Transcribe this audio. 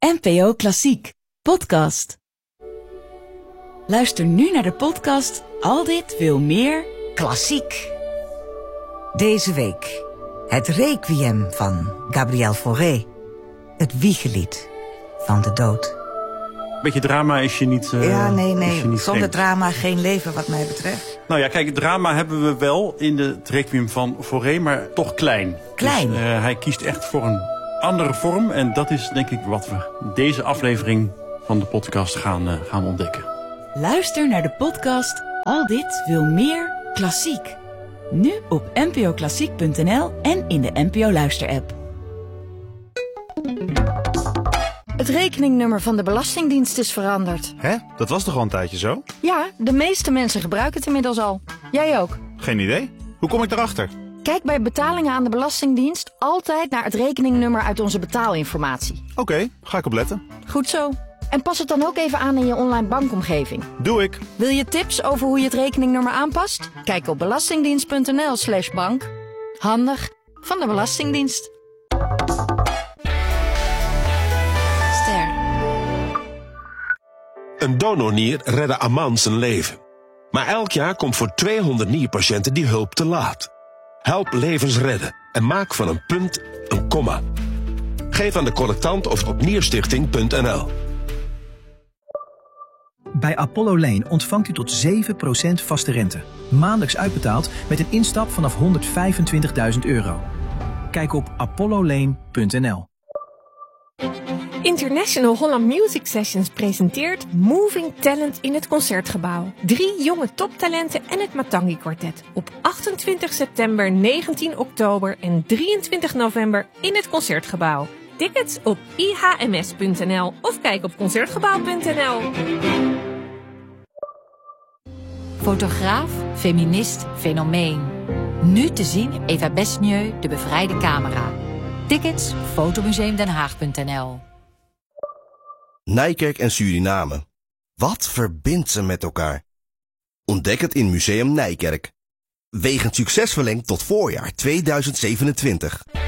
NPO Klassiek podcast. Luister nu naar de podcast Al dit wil meer klassiek. Deze week het Requiem van Gabriel Fauré. Het wiegelied van de dood. Beetje drama is je niet... Nee. Zonder vreemd. drama geen leven wat mij betreft. Nou ja, kijk, drama hebben we wel in het Requiem van Fauré, maar toch klein. Klein? Dus, hij kiest echt voor een andere vorm. En dat is denk ik wat we deze aflevering van de podcast gaan ontdekken. Luister naar de podcast Al dit wil meer klassiek. Nu op npoklassiek.nl en in de NPO Luister-app. Het rekeningnummer van de Belastingdienst is veranderd. Hè? Dat was toch al een tijdje zo? Ja, de meeste mensen gebruiken het inmiddels al. Jij ook. Geen idee. Hoe kom ik erachter? Kijk bij betalingen aan de Belastingdienst altijd naar het rekeningnummer uit onze betaalinformatie. Oké, ga ik opletten. Goed zo. En pas het dan ook even aan in je online bankomgeving. Doe ik. Wil je tips over hoe je het rekeningnummer aanpast? Kijk op belastingdienst.nl/bank. Handig van de Belastingdienst. Ster. Een donornier redde Aman zijn leven. Maar elk jaar komt voor 200 nierpatiënten die hulp te laat. Help levens redden en maak van een punt een komma. Geef aan de collectant of op nierstichting.nl. Bij Apollo Lane ontvangt u tot 7% vaste rente. Maandelijks uitbetaald met een instap vanaf €125.000. Kijk op apollolane.nl. International Holland Music Sessions presenteert Moving Talent in het Concertgebouw. 3 jonge toptalenten en het Matangi Quartet. Op 28 september, 19 oktober en 23 november in het Concertgebouw. Tickets op ihms.nl of kijk op concertgebouw.nl. Fotograaf, feminist, fenomeen. Nu te zien Eva Besnieu, De Bevrijde Camera. Tickets fotomuseumdenhaag.nl. Nijkerk en Suriname. Wat verbindt ze met elkaar? Ontdek het in Museum Nijkerk. Wegend succes verlengd tot voorjaar 2027.